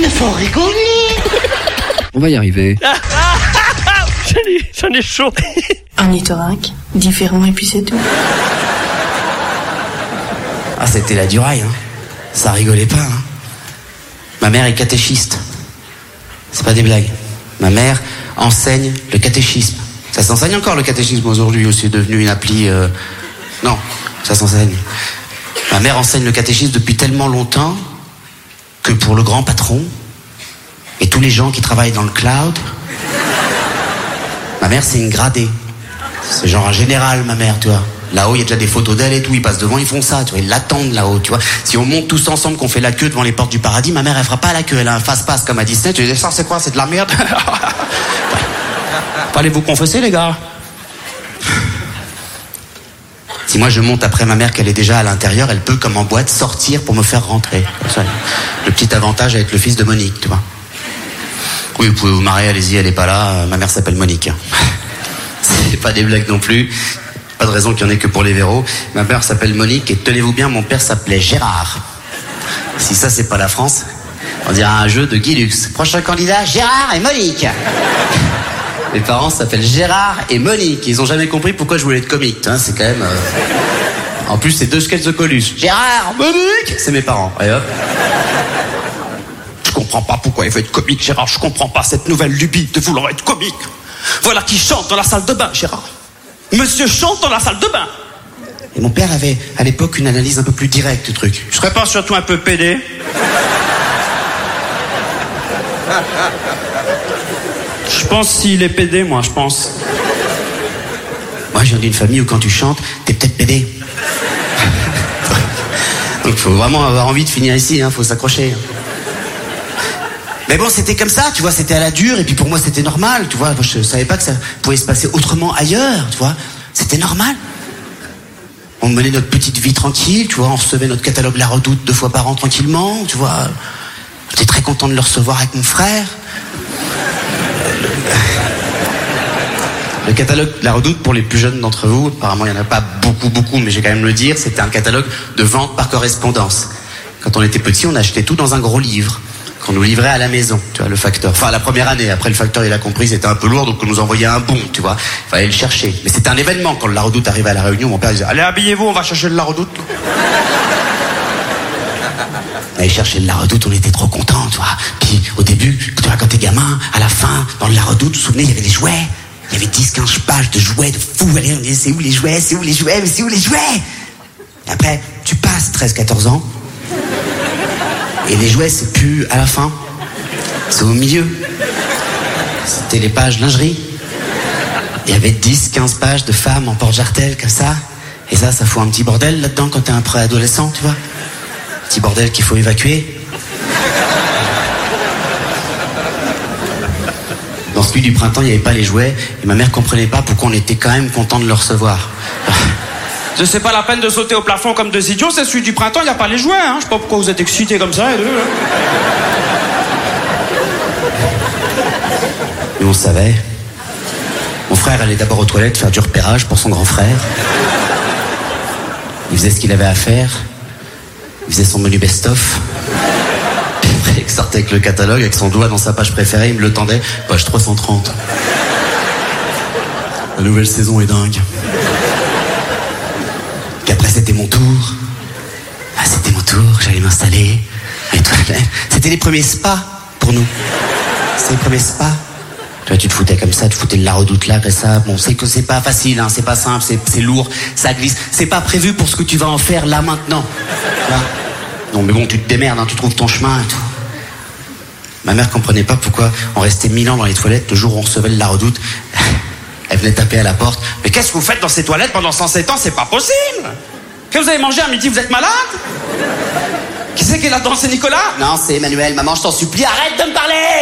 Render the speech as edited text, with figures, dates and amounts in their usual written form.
Mais faut rigoler. On va y arriver. J'en ai chaud. Ornithorynque, différent et puis c'est tout. Ah, c'était la duraille, hein. Ça rigolait pas, hein. Ma mère est catéchiste. C'est pas des blagues. Ma mère enseigne le catéchisme. Ça s'enseigne encore le catéchisme aujourd'hui, ou c'est devenu une appli Non, ça s'enseigne. Ma mère enseigne le catéchisme depuis tellement longtemps que pour le grand patron et tous les gens qui travaillent dans le cloud, ma mère c'est une gradée. C'est genre un général, ma mère, tu vois. Là-haut, il y a déjà des photos d'elle et tout, ils passent devant, ils font ça, tu vois, ils l'attendent là-haut, tu vois. Si on monte tous ensemble, qu'on fait la queue devant les portes du paradis, ma mère, elle fera pas la queue, elle a un fast-pass comme à Disney, tu dis, ça c'est quoi, c'est de la merde. Allez vous confesser, les gars. Si moi je monte après ma mère qu'elle est déjà à l'intérieur, elle peut, comme en boîte, sortir pour me faire rentrer. Ça, le petit avantage avec le fils de Monique, tu vois. Oui, vous pouvez vous marrer, allez-y, elle est pas là, ma mère s'appelle Monique. C'est pas des blagues non plus. Pas de raison qu'il y en ait que pour les véros. Ma mère s'appelle Monique et tenez-vous bien, mon père s'appelait Gérard. Si ça c'est pas la France, on dirait un jeu de Guy Lux. Prochain candidat, Gérard et Monique. Mes parents s'appellent Gérard et Monique. Ils ont jamais compris pourquoi je voulais être comique. Hein, c'est quand même... En plus, c'est deux sketchs de Coluche. Gérard, Monique. C'est mes parents. Et hop. Je comprends pas pourquoi il veut être comique, Gérard. Je comprends pas cette nouvelle lubie de vouloir être comique. Voilà qui chante dans la salle de bain, Gérard. Monsieur chante dans la salle de bain. Et mon père avait, à l'époque, une analyse un peu plus directe du truc. Je serais pas surtout un peu pédé? Je pense s'il est pédé, moi, je pense. Moi, je viens d'une famille où quand tu chantes, t'es peut-être pédé. Donc, faut vraiment avoir envie de finir ici, hein, faut s'accrocher. Mais bon, c'était comme ça, tu vois, c'était à la dure, et puis pour moi, c'était normal, tu vois. Moi, je savais pas que ça pouvait se passer autrement ailleurs, tu vois. C'était normal. On menait notre petite vie tranquille, tu vois, on recevait notre catalogue La Redoute 2 fois par an tranquillement, tu vois. J'étais très content de le recevoir avec mon frère. Le catalogue La Redoute, pour les plus jeunes d'entre vous, apparemment il n'y en a pas beaucoup, mais j'ai quand même le dire, c'était un catalogue de vente par correspondance. Quand on était petit, on achetait tout dans un gros livre qu'on nous livrait à la maison, tu vois, le facteur. Enfin, la première année, après le facteur, il a compris, c'était un peu lourd, donc on nous envoyait un bon, tu vois. Il fallait le chercher. Mais c'était un événement, quand le La Redoute arrivait à la Réunion, mon père disait, allez, habillez-vous, on va chercher le La Redoute. Aller chercher le La Redoute, on était trop contents, tu vois. Puis, au début, tu vois, quand t'es gamin, à la fin, dans le La Redoute, vous vous souvenez, il y avait des jouets. Il y avait 10-15 pages de jouets de fou. Allez, on disait, c'est où les jouets, c'est où les jouets, mais c'est où les jouets? Et après, tu passes 13-14 ans. Et les jouets, c'est plus à la fin. C'est au milieu. C'était les pages lingerie. Il y avait 10-15 pages de femmes en porte-jartel, comme ça. Et ça fout un petit bordel là-dedans quand t'es un préadolescent, tu vois. Petit bordel qu'il faut évacuer. Dans celui du printemps, il n'y avait pas les jouets. Et ma mère comprenait pas pourquoi on était quand même content de le recevoir. C'est pas la peine de sauter au plafond comme deux idiots, c'est celui du printemps, il n'y a pas les jouets, hein. Je sais pas pourquoi vous êtes excités comme ça, les deux, là. Et on savait. Mon frère allait d'abord aux toilettes faire du repérage pour son grand frère. Il faisait ce qu'il avait à faire. Il faisait son menu best-of. Puis après, il sortait avec le catalogue, avec son doigt dans sa page préférée, il me le tendait. Page 330. La nouvelle saison est dingue. Puis après, c'était mon tour. Ah, c'était mon tour, j'allais m'installer. Et tout, c'était les premiers spas pour nous. C'est les premiers spas. Tu vois, tu te foutais comme ça, tu foutais le La Redoute là, comme ça. Bon, c'est que c'est pas facile, hein, c'est pas simple, c'est lourd, ça glisse. C'est pas prévu pour ce que tu vas en faire là maintenant. Là. Non, mais bon, tu te démerdes, hein, tu trouves ton chemin et tout. Ma mère comprenait pas pourquoi on restait 1000 ans dans les toilettes le jour où on recevait le La Redoute. Elle venait taper à la porte. Mais qu'est-ce que vous faites dans ces toilettes pendant 107 ans? C'est pas possible! Que vous avez mangé à midi, vous êtes malade? Qui c'est qui est là-dedans? C'est Nicolas? Non, c'est Emmanuel. Maman, je t'en supplie, arrête de me parler!